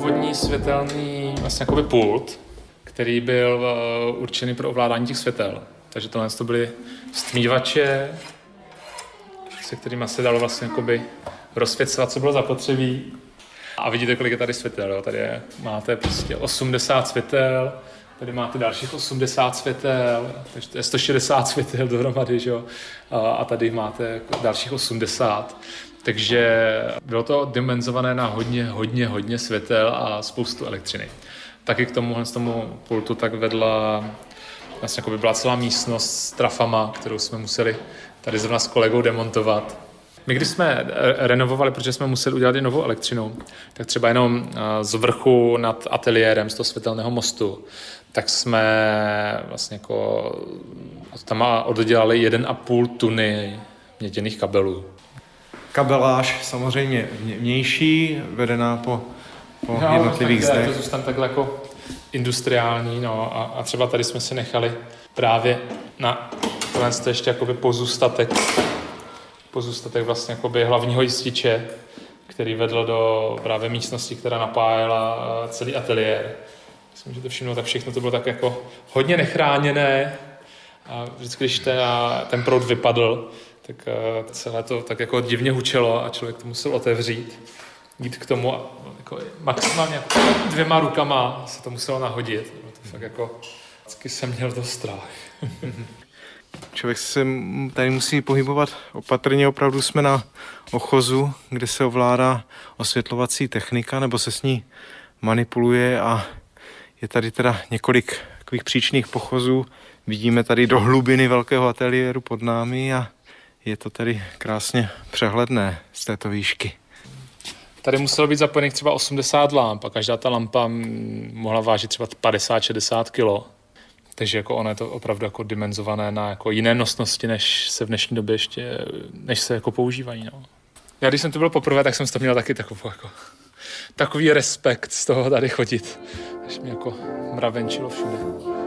původní světelný vlastně jakoby pult, který byl určený pro ovládání těch světel. Takže tohle to byly stmívače, se kterými se dalo vlastně jakoby rozsvěcovat, co bylo zapotřebí. A vidíte, kolik je tady světel. Jo? Tady máte prostě 80 světel, tady máte dalších 80 světel, takže to je 160 světel dohromady, že jo? A tady máte dalších 80. Takže bylo to dimenzované na hodně světel a spoustu elektřiny. Taky k tomu pultu tak vedla, vlastně jako by byla celá místnost s trafama, kterou jsme museli tady zrovna s kolegou demontovat. My když jsme renovovali, protože jsme museli udělat i novou elektřinu, tak třeba jenom z vrchu nad ateliérem, z toho světelného mostu, tak jsme vlastně jako tam oddělali 1,5 tuny měděných kabelů. Kabeláž samozřejmě vnější, vedená po jednotlivých zdech. To zůstane takhle jako industriální, no, a třeba tady jsme si nechali právě na tohle ještě jakoby pozůstatek vlastně jakoby hlavního jističe, který vedl do právě místnosti, která napájela celý ateliér. Myslím, že to všimnu, tak všechno to bylo tak jako hodně nechráněné a vždycky, když ten proud vypadl, tak celé to tak jako divně hučelo a člověk to musel otevřít, jít k tomu a jako maximálně jako 2 rukama se to muselo nahodit. To fakt jako vždycky jsem měl to strach. Člověk se tady musí pohybovat opatrně, opravdu jsme na ochozu, kde se ovládá osvětlovací technika, nebo se s ní manipuluje a je tady teda několik takových příčných pochozů. Vidíme tady do hlubiny velkého ateliéru pod námi a je to tady krásně přehledné z této výšky. Tady muselo být zapojených třeba 80 lamp a každá ta lampa mohla vážit třeba 50-60 kg. Takže jako ono je to opravdu jako dimenzované na jako jiné nosnosti, než se v dnešní době než se jako používají. No. Já když jsem tu byl poprvé, tak jsem z toho měl taky takový respekt z toho tady chodit. Až mě jako mravenčilo všude.